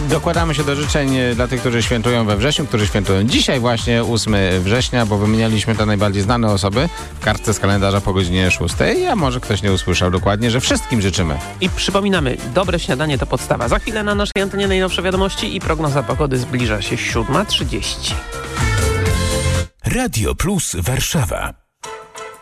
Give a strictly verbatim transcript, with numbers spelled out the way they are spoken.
dokładamy się do życzeń dla tych, którzy świętują we wrześniu, którzy świętują dzisiaj właśnie ósmego września, bo wymienialiśmy te najbardziej znane osoby w kartce z kalendarza po godzinie szóstej, a może ktoś nie usłyszał dokładnie, że wszystkim życzymy. I przypominamy, dobre śniadanie to podstawa. Za chwilę na naszej antenie najnowsze wiadomości i prognoza pogody. Zbliża się siódma trzydzieści. Radio Plus Warszawa.